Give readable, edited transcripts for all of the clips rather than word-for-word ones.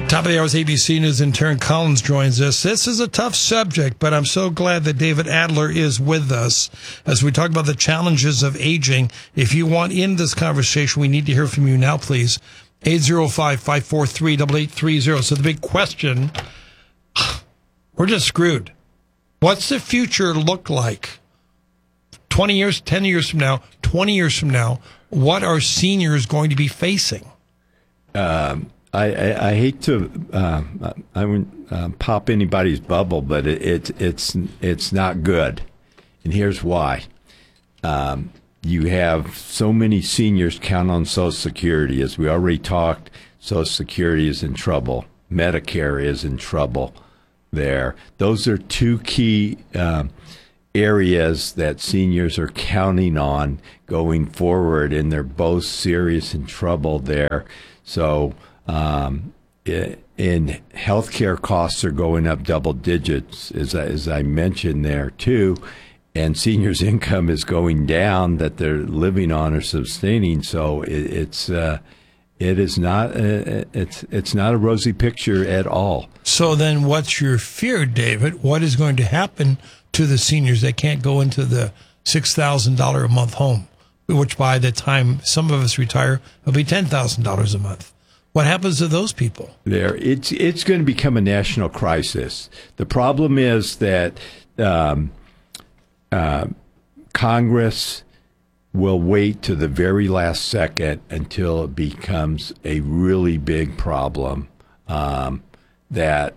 Top of the hour is ABC News intern Collins joins us. This is a tough subject, but I'm so glad that David Adler is with us as we talk about the challenges of aging. If you want in this conversation, we need to hear from you now, please. 805-543-8830. So the big question, we're just screwed. What's the future look like? 20 years, 10 years from now, 20 years from now, what are seniors going to be facing? I hate to I wouldn't pop anybody's bubble, but it's not good, and here's why. You have so many seniors count on Social Security. As we already talked, Social Security is in trouble. Medicare is in trouble there. Those are two key areas that seniors are counting on going forward, and they're both serious in trouble there. So in healthcare costs are going up double digits, as I mentioned there too, and seniors' income is going down that they're living on or sustaining. So it's not a rosy picture at all. So then, what's your fear, David? What is going to happen to the seniors that can't go into the $6,000 a month home, which by the time some of us retire will be $10,000 a month? What happens to those people? It's going to become a national crisis. The problem is that Congress will wait to the very last second until it becomes a really big problem that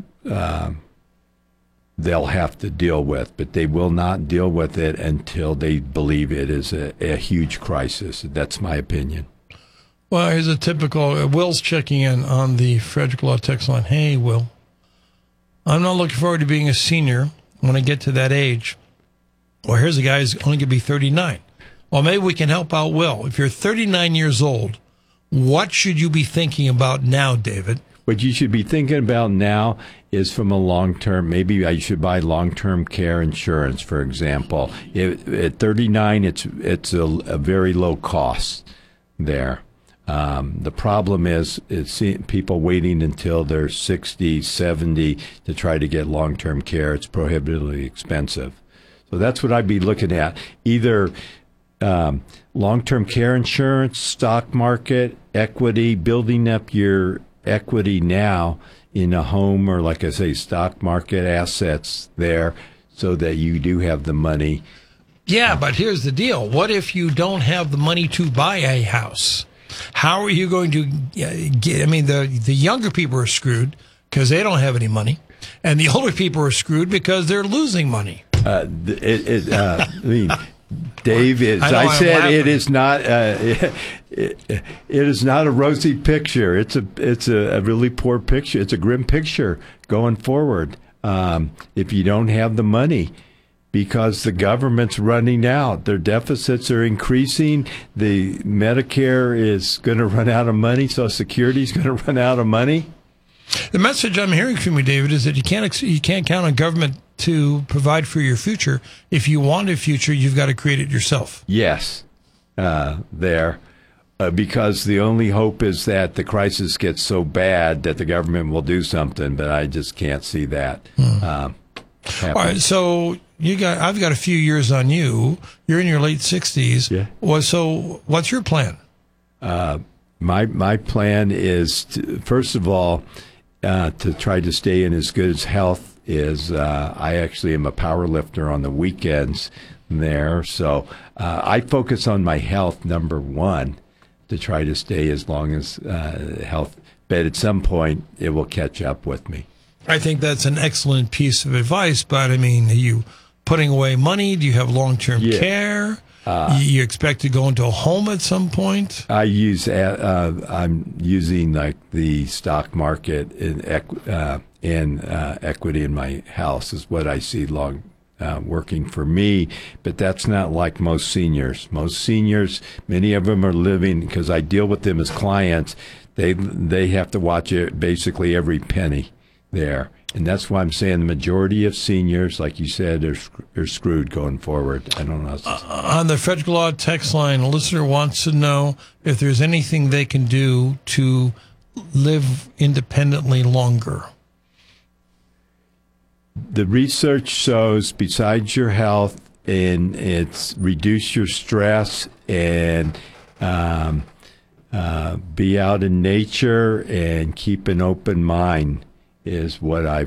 they'll have to deal with. But they will not deal with it until they believe it is a huge crisis. That's my opinion. Well, here's a typical, Will's checking in on the Frederick Law text line. Hey, Will, I'm not looking forward to being a senior when I get to that age. Well, here's a guy who's only going to be 39. Well, maybe we can help out Will. If you're 39 years old, what should you be thinking about now, David? What you should be thinking about now is from a long-term, maybe I should buy long-term care insurance, for example. At 39, it's a very low cost there. The problem is people waiting until they're 60, 70 to try to get long-term care. It's prohibitively expensive. So that's what I'd be looking at. Either long-term care insurance, stock market, equity, building up your equity now in a home or, like I say, stock market assets there so that you do have the money. Yeah, but here's the deal. What if you don't have the money to buy a house? How are you going to get? I mean, the younger people are screwed because they don't have any money, and the older people are screwed because they're losing money. I mean, Dave, as I said, it is not. It is not a rosy picture. It's a really poor picture. It's a grim picture going forward. If you don't have the money. Because the government's running out. Their deficits are increasing. The Medicare is going to run out of money. Social Security is going to run out of money. The message I'm hearing from you, David, is that you can't count on government to provide for your future. If you want a future, you've got to create it yourself. Yes, because the only hope is that the crisis gets so bad that the government will do something, but I just can't see that. All right, so I've got a few years on you. You're in your late 60s. Yeah. Well, so what's your plan? My plan is, first of all, to try to stay in as good as health is. I actually am a power lifter on the weekends there. So I focus on my health, number one, to try to stay as long as health. But at some point, it will catch up with me. I think that's an excellent piece of advice, but I mean, are you putting away money? Do you have long-term care? You expect to go into a home at some point? I'm using like the stock market and equity in my house is what I see working for me, but that's not like most seniors. Most seniors, many of them are living, because I deal with them as clients, they have to watch it basically every penny there. And that's why I'm saying the majority of seniors, like you said, are screwed going forward. I don't know. On the Frederick Law text line, a listener wants to know if there's anything they can do to live independently longer? The research shows, besides your health, and it's reduce your stress and be out in nature and keep an open mind is what I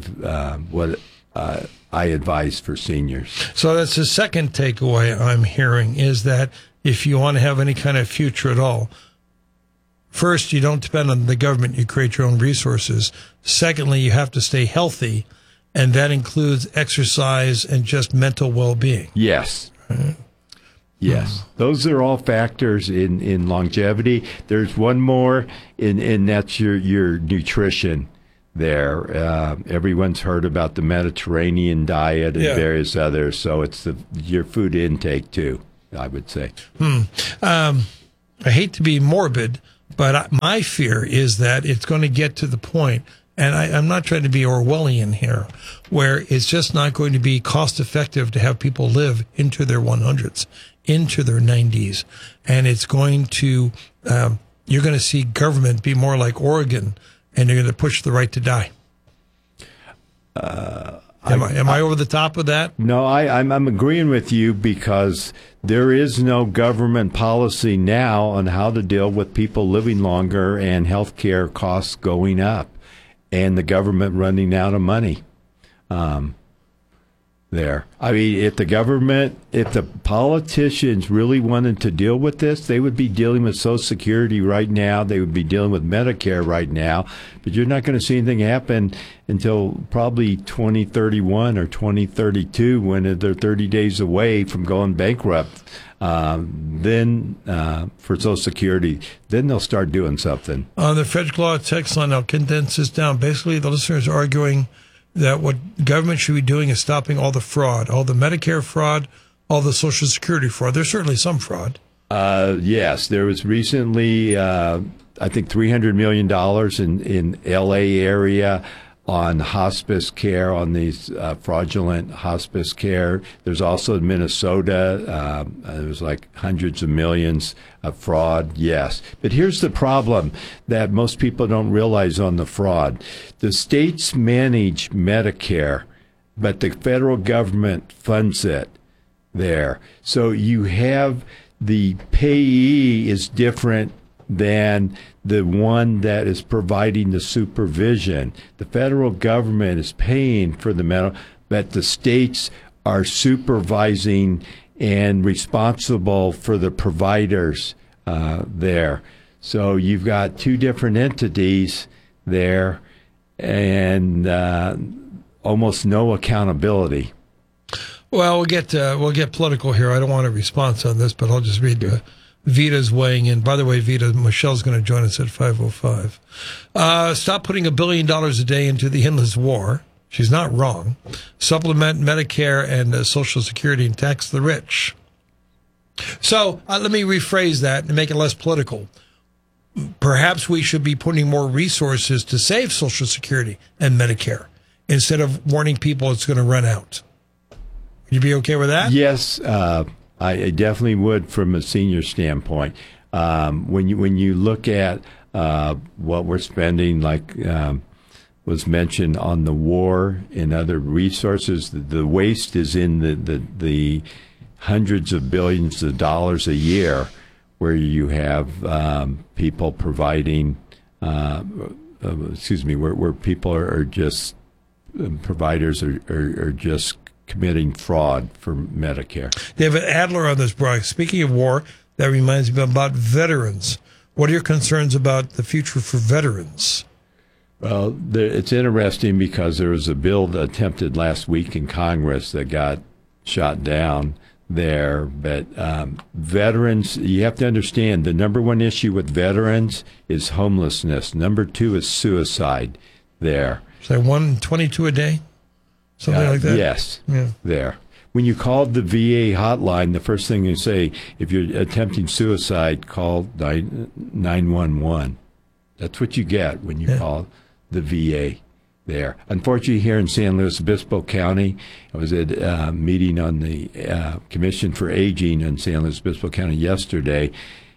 advise for seniors. So that's the second takeaway I'm hearing, is that if you want to have any kind of future at all, first, you don't depend on the government. You create your own resources. Secondly, you have to stay healthy, and that includes exercise and just mental well-being. Yes. Right? Yes. Those are all factors in longevity. There's one more, and that's your nutrition there. Everyone's heard about the Mediterranean diet and various others, so it's your food intake, too, I would say. I hate to be morbid, but my fear is that it's going to get to the point, and I'm not trying to be Orwellian here, where it's just not going to be cost effective to have people live into their 100s, into their 90s. And it's going to, you're going to see government be more like Oregon, and you're going to push the right to die. Am I over the top with that? No, I'm agreeing with you, because there is no government policy now on how to deal with people living longer and healthcare costs going up and the government running out of money. There. I mean, if the politicians really wanted to deal with this, they would be dealing with Social Security right now. They would be dealing with Medicare right now. But you're not going to see anything happen until probably 2031 or 2032, when they're 30 days away from going bankrupt. Then for Social Security, then they'll start doing something. On the Frederick Law text line, I'll condense this down. Basically, the listeners are arguing that what government should be doing is stopping all the fraud, all the Medicare fraud, all the Social Security fraud. There's certainly some fraud. Yes, there was recently, I think, $300 million in L.A. area on hospice care, on these fraudulent hospice care. There's also in Minnesota, there's like hundreds of millions of fraud, yes. But here's the problem that most people don't realize on the fraud. The states manage Medicare, but the federal government funds it there. So you have the payee is different than the one that is providing the supervision. The federal government is paying for the medical, but the states are supervising and responsible for the providers there. So you've got two different entities there, and almost no accountability. Well, we'll get political here. I don't want a response on this, but I'll just read Vita's weighing in. By the way, Vita, Michelle's going to join us at 5:05. Stop putting $1 billion a day into the endless war. She's not wrong. Supplement Medicare and Social Security and tax the rich. So let me rephrase that and make it less political. Perhaps we should be putting more resources to save Social Security and Medicare instead of warning people it's going to run out. Would you be okay with that? Yes, I definitely would from a senior standpoint. When you look at what we're spending, like was mentioned on the war and other resources, the waste is in the hundreds of billions of dollars a year, where you have people providing, where people are just providers are just committing fraud for Medicare. David Adler on this broadcast. Speaking of war, that reminds me about veterans. What are your concerns about the future for veterans? Well, it's interesting because there was a bill attempted last week in Congress that got shot down there. But veterans, you have to understand, the number one issue with veterans is homelessness. Number two is suicide there. Is that 122 a day? Something like that? Yes, there. When you call the VA hotline, the first thing you say, if you're attempting suicide, call 911. That's what you get when you call the VA there. Unfortunately, here in San Luis Obispo County, I was at a meeting on the Commission for Aging in San Luis Obispo County yesterday,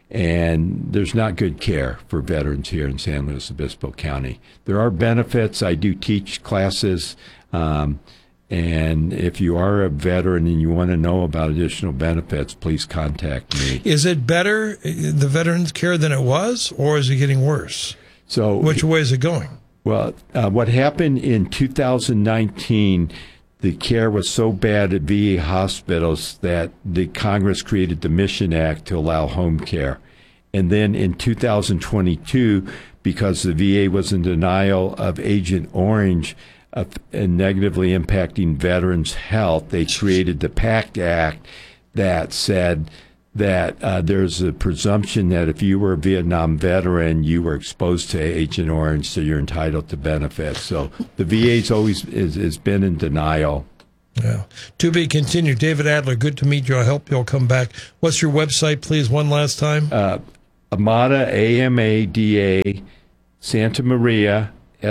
and there's not good care for veterans here in San Luis Obispo County. There are benefits. I do teach classes, and if you are a veteran and you want to know about additional benefits, please contact me. Is it better, the veterans care, than it was, or is it getting worse? So, which way is it going? Well, what happened in 2019, the care was so bad at VA hospitals that the Congress created the Mission Act to allow home care. And then in 2022, because the VA was in denial of Agent Orange and negatively impacting veterans' health, they created the PACT Act that said that there's a presumption that if you were a Vietnam veteran, you were exposed to Agent Orange, so you're entitled to benefits. So the VA's always has been in denial. Yeah. To be continued. David Adler, good to meet you. I hope you'll come back. What's your website, please, one last time? Amada, A-M-A-D-A, Santa Maria,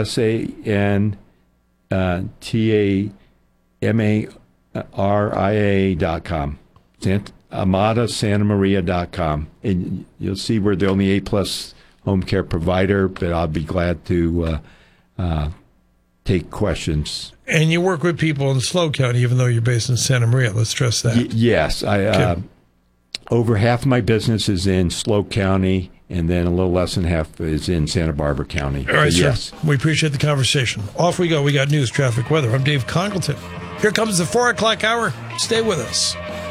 SANTAMARIA.com. AmadaSantaMaria.com. And you'll see we're the only A-plus home care provider, but I'll be glad to take questions. And you work with people in SLO County, even though you're based in Santa Maria. Let's stress that. Yes. Over half of my business is in SLO County, and then a little less than half is in Santa Barbara County. All right, so, yes. Sir. We appreciate the conversation. Off we go. We got news, traffic, weather. I'm Dave Congleton. Here comes the 4 o'clock hour. Stay with us.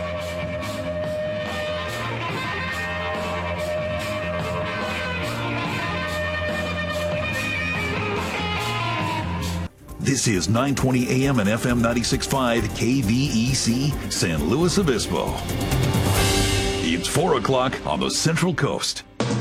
This is 920 AM and FM 96.5 KVEC San Luis Obispo. It's 4 o'clock on the Central Coast.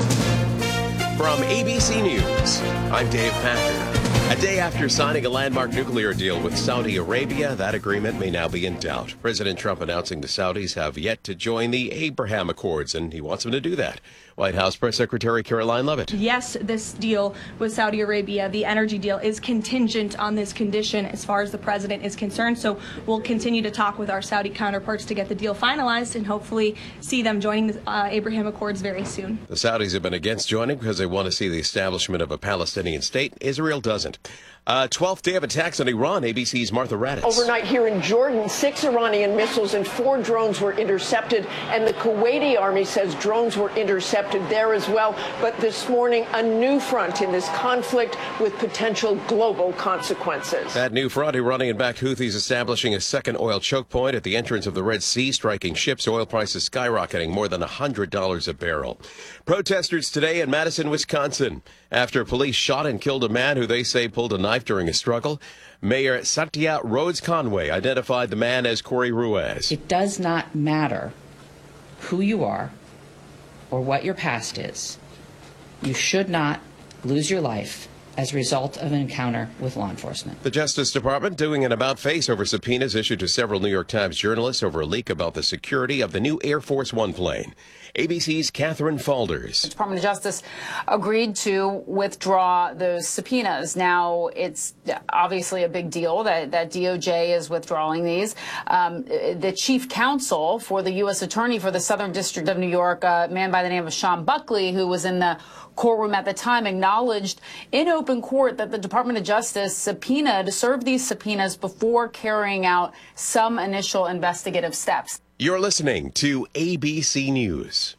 From ABC News, I'm Dave Packer. A day after signing a landmark nuclear deal with Saudi Arabia, that agreement may now be in doubt. President Trump announcing the Saudis have yet to join the Abraham Accords, and he wants them to do that. White House Press Secretary Caroline Leavitt. Yes, this deal with Saudi Arabia, the energy deal, is contingent on this condition as far as the president is concerned. So we'll continue to talk with our Saudi counterparts to get the deal finalized and hopefully see them joining the Abraham Accords very soon. The Saudis have been against joining because they want to see the establishment of a Palestinian state. Israel doesn't. 12th day of attacks on Iran, ABC's Martha Raddatz. Overnight here in Jordan, 6 Iranian missiles and 4 drones were intercepted, and the Kuwaiti army says drones were intercepted there as well. But this morning, a new front in this conflict with potential global consequences. That new front, Iranian-backed Houthis establishing a second oil choke point at the entrance of the Red Sea, striking ships, oil prices skyrocketing more than $100 a barrel. Protesters today in Madison, Wisconsin, after police shot and killed a man who they say pulled a knife during a struggle. Mayor Satya Rhodes Conway identified the man as Corey Ruiz. It does not matter who you are or what your past is. You should not lose your life as a result of an encounter with law enforcement. The Justice Department doing an about-face over subpoenas issued to several New York Times journalists over a leak about the security of the new Air Force One plane. ABC's Catherine Falders. The Department of Justice agreed to withdraw those subpoenas. Now, it's obviously a big deal that DOJ is withdrawing these. The chief counsel for the U.S. Attorney for the Southern District of New York, a man by the name of Sean Buckley, who was in the courtroom at the time, acknowledged in open court that the Department of Justice served these subpoenas before carrying out some initial investigative steps. You're listening to ABC News.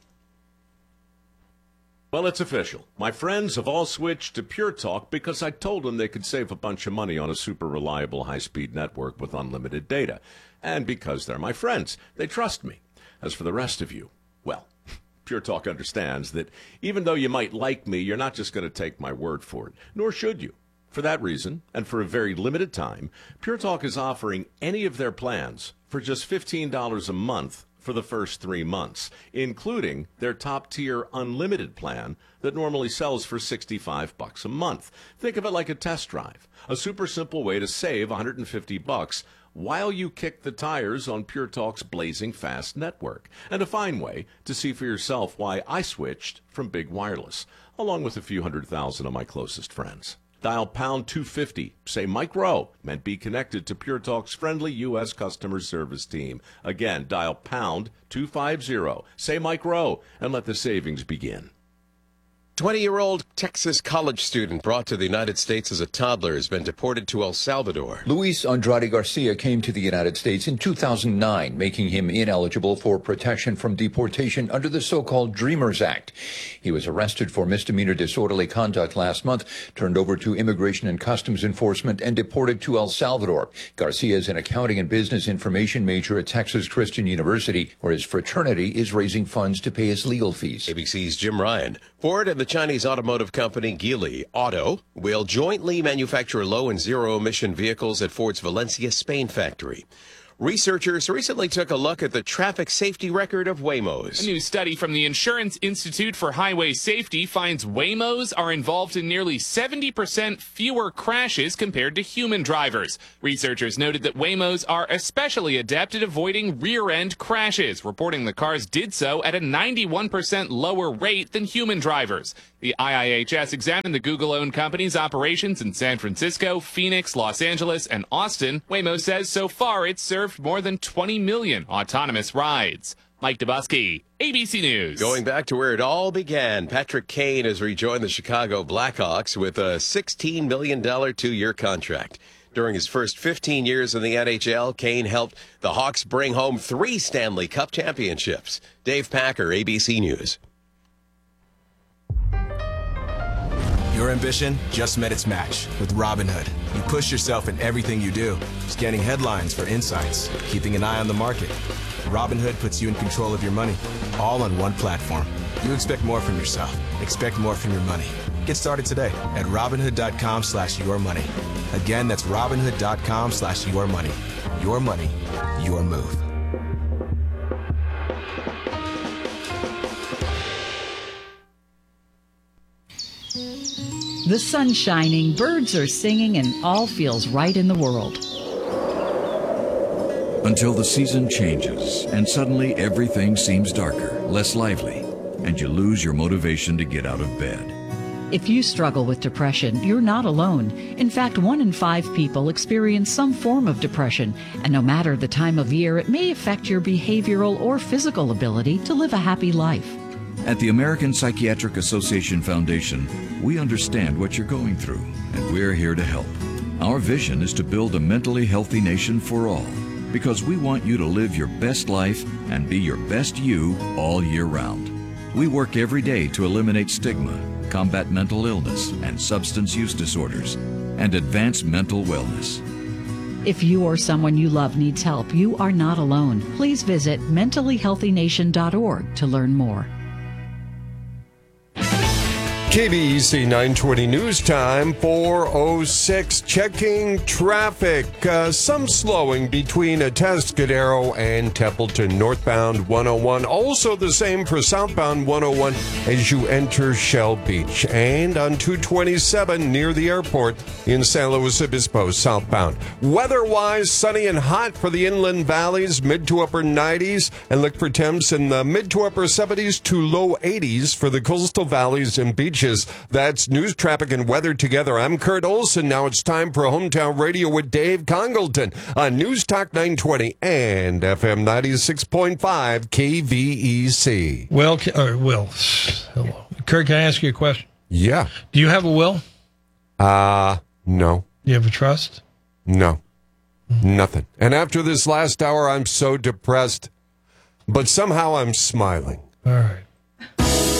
Well, it's official. My friends have all switched to Pure Talk because I told them they could save a bunch of money on a super reliable high-speed network with unlimited data. And because they're my friends, they trust me. As for the rest of you, well, Pure Talk understands that even though you might like me, you're not just going to take my word for it, nor should you. For that reason, and for a very limited time, Pure Talk is offering any of their plans for just $15 a month for the first 3 months, including their top-tier unlimited plan that normally sells for $65 a month. Think of it like a test drive, a super simple way to save $150 while you kick the tires on Pure Talk's blazing fast network, and a fine way to see for yourself why I switched from Big Wireless, along with a few 100,000 of my closest friends. Dial pound 250. Say Mike Rowe, and be connected to Pure Talk's friendly U.S. customer service team. Again, dial pound 250. Say Mike Rowe, and let the savings begin. 20-year-old Texas college student brought to the United States as a toddler has been deported to El Salvador. Luis Andrade Garcia came to the United States in 2009, making him ineligible for protection from deportation under the so-called Dreamers Act. He was arrested for misdemeanor disorderly conduct last month, turned over to Immigration and Customs Enforcement, and deported to El Salvador. Garcia is an accounting and business information major at Texas Christian University, where his fraternity is raising funds to pay his legal fees. ABC's Jim Ryan. Ford and the Chinese automotive company Geely Auto will jointly manufacture low and zero emission vehicles at Ford's Valencia, Spain factory. Researchers recently took a look at the traffic safety record of Waymos. A new study from the Insurance Institute for Highway Safety finds Waymos are involved in nearly 70% fewer crashes compared to human drivers. Researchers noted that Waymos are especially adept at avoiding rear-end crashes, reporting the cars did so at a 91% lower rate than human drivers. The IIHS examined the Google-owned company's operations in San Francisco, Phoenix, Los Angeles, and Austin. Waymo says so far it's served more than 20 million autonomous rides. Mike Dubusky, ABC News. Going back to where it all began, Patrick Kane has rejoined the Chicago Blackhawks with a $16 million two-year contract. During his first 15 years in the NHL, Kane helped the Hawks bring home 3 Stanley Cup championships. Dave Packer, ABC News. Your ambition just met its match with Robinhood. You push yourself in everything you do, scanning headlines for insights, keeping an eye on the market. Robinhood puts you in control of your money, all on one platform. You expect more from yourself. Expect more from your money. Get started today at Robinhood.com/yourmoney. Again, that's Robinhood.com/yourmoney. Your money, your move. The sun's shining, birds are singing, and all feels right in the world. Until the season changes, and suddenly everything seems darker, less lively, and you lose your motivation to get out of bed. If you struggle with depression, you're not alone. In fact, 1 in 5 people experience some form of depression, and no matter the time of year, it may affect your behavioral or physical ability to live a happy life. At the American Psychiatric Association Foundation, we understand what you're going through, and we're here to help. Our vision is to build a mentally healthy nation for all, because we want you to live your best life and be your best you all year round. We work every day to eliminate stigma, combat mental illness and substance use disorders, and advance mental wellness. If you or someone you love needs help, you are not alone. Please visit mentallyhealthynation.org to learn more. KBEC 920 News Time, 4:06. Checking traffic. Some slowing between Atascadero and Templeton, northbound 101. Also the same for southbound 101 as you enter Shell Beach. And on 227 near the airport in San Luis Obispo, southbound. Weather-wise, sunny and hot for the inland valleys, mid to upper 90s. And look for temps in the mid to upper 70s to low 80s for the coastal valleys and beaches. That's news, traffic, and weather together. I'm Kurt Olson. Now it's time for Hometown Radio with Dave Congleton on News Talk 920 and FM 96.5 KVEC. Will, hello. Kurt, can I ask you a question? Yeah. Do you have a will? No. Do you have a trust? No. Nothing. And after this last hour, I'm so depressed, but somehow I'm smiling. All right.